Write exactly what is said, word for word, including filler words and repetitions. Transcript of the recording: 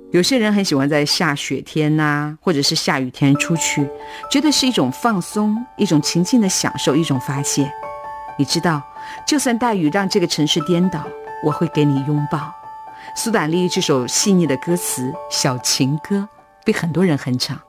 有些人很喜欢在下雪天啊，或者是下雨天出去，觉得是一种放松，一种情境的享受，一种发泄。你知道，就算大雨让这个城市颠倒，我会给你拥抱。苏打绿这首细腻的歌词《小情歌》被很多人哼唱。